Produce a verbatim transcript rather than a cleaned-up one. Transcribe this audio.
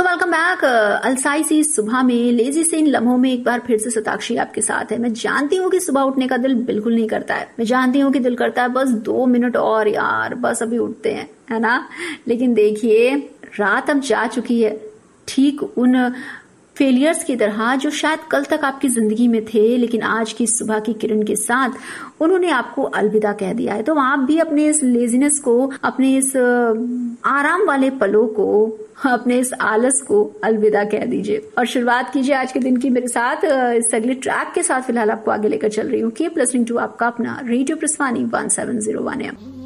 Welcome back. अलसाई सी सुबह में, lazy से इन लम्हों में एक बार फिर से सताक्षी आपके साथ है। मैं जानती हूँ कि सुबह उठने का दिल बिल्कुल नहीं करता है, मैं जानती हूँ कि दिल करता है बस दो मिनट और यार, बस अभी उठते हैं, है ना। लेकिन देखिए, रात अब जा चुकी है, ठीक उन फेलियर्स की तरह जो शायद कल तक आपकी जिंदगी में थे, लेकिन आज की सुबह की किरण के साथ उन्होंने आपको अलविदा कह दिया है। तो आप भी अपने इस लेजीनेस को, अपने इस आराम वाले पलों को, अपने इस आलस को अलविदा कह दीजिए और शुरुआत कीजिए आज के दिन की मेरे साथ इस अगले ट्रैक के साथ। फिलहाल आपको आगे लेकर चल रही हूँ कीप लिसनिंग टू आपका अपना radio प्रस्थानी one seven zero one M.